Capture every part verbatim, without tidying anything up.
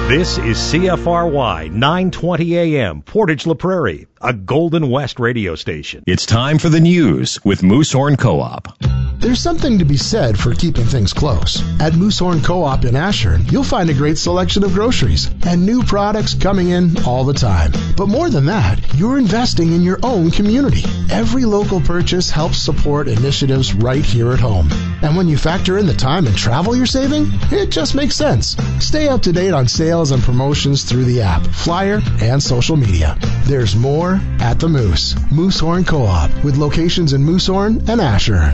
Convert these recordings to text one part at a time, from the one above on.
This is C F R Y nine twenty A M, Portage La Prairie, a Golden West radio station. It's time for the news with Moosehorn Co-op. There's something to be said for keeping things close. At Moosehorn Co-op in Ashern, you'll find a great selection of groceries and new products coming in all the time. But more than that, you're investing in your own community. Every local purchase helps support initiatives right here at home. And when you factor in the time and travel you're saving, it just makes sense. Stay up to date on sales and promotions through the app, flyer, and social media. There's more at the Moose. Moosehorn Co-op, with locations in Moosehorn and Ashern.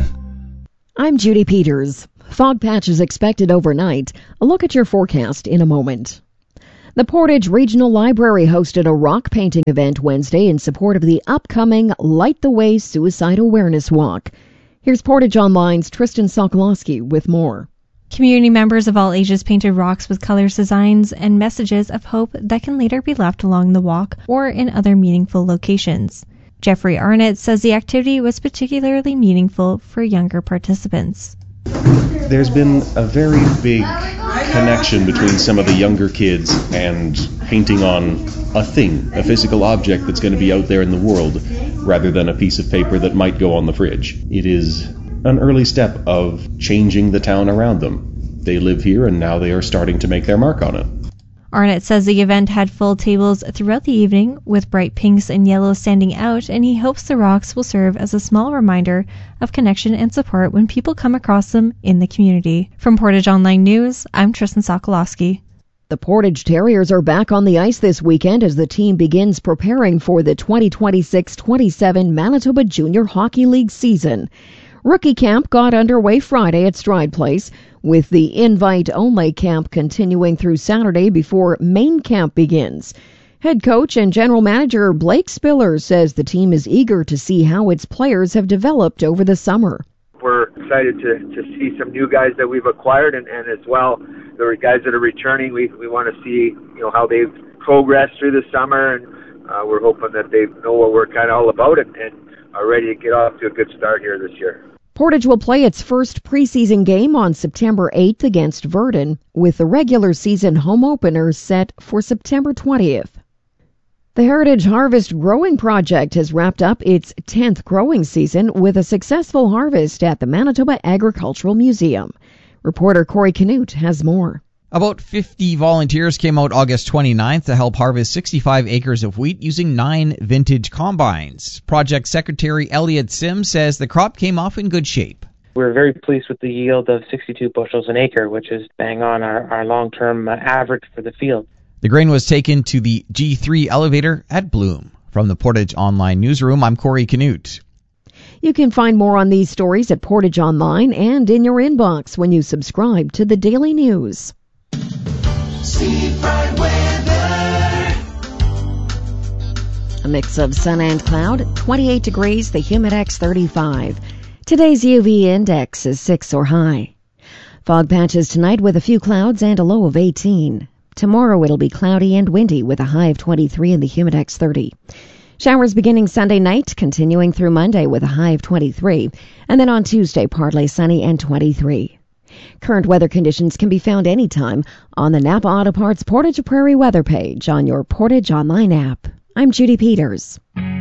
I'm Judy Peters. Fog patches expected overnight. A look at your forecast in a moment. The Portage Regional Library hosted a rock painting event Wednesday in support of the upcoming Light the Way Suicide Awareness Walk. Here's Portage Online's Tristan Sokolowski with more. Community members of all ages painted rocks with colors, designs, and messages of hope that can later be left along the walk or in other meaningful locations. Jeffrey Arnott says the activity was particularly meaningful for younger participants. There's been a very big connection between some of the younger kids and painting on a thing, a physical object that's going to be out there in the world, rather than a piece of paper that might go on the fridge. It is an early step of changing the town around them. They live here and now they are starting to make their mark on it. Arnott says the event had full tables throughout the evening, with bright pinks and yellows standing out, and he hopes the rocks will serve as a small reminder of connection and support when people come across them in the community. From Portage Online News, I'm Tristan Sokolowski. The Portage Terriers are back on the ice this weekend as the team begins preparing for the twenty twenty-six twenty-seven Manitoba Junior Hockey League season. Rookie camp got underway Friday at Stride Place, with the invite-only camp continuing through Saturday before main camp begins. Head coach and general manager Blake Spiller says the team is eager to see how its players have developed over the summer. We're excited to, to see some new guys that we've acquired, and, and as well, the guys that are returning. We we want to see you know how they've progressed through the summer, and uh, we're hoping that they know what we're kind of all about and, and are ready to get off to a good start here this year. Portage will play its first preseason game on September eighth against Verdun, with the regular season home opener set for September twentieth. The Heritage Harvest Growing Project has wrapped up its tenth growing season with a successful harvest at the Manitoba Agricultural Museum. Reporter Corey Canute has more. About fifty volunteers came out August twenty-ninth to help harvest sixty-five acres of wheat using nine vintage combines. Project Secretary Elliot Sims says the crop came off in good shape. We're very pleased with the yield of sixty-two bushels an acre, which is bang on our, our long-term uh, average for the field. The grain was taken to the G three elevator at Bloom. From the Portage Online newsroom, I'm Corey Canute. You can find more on these stories at Portage Online and in your inbox when you subscribe to the Daily News. Seafront weather. A mix of sun and cloud, twenty-eight degrees, the Humidex thirty-five. Today's U V index is six or high. Fog patches tonight with a few clouds and a low of eighteen. Tomorrow it'll be cloudy and windy with a high of twenty-three and the Humidex thirty. Showers beginning Sunday night, continuing through Monday with a high of twenty-three. And then on Tuesday, partly sunny and twenty-three. Current weather conditions can be found anytime on the Napa Auto Parts Portage Prairie weather page on your Portage Online app. I'm Judy Peters.